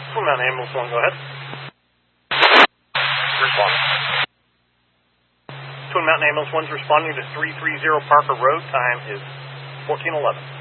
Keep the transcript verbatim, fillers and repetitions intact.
Twin Mountain Ambulance one, go ahead. Responding. Twin Mountain Ambulance one's responding to three three zero Parker Road. Time is fourteen eleven.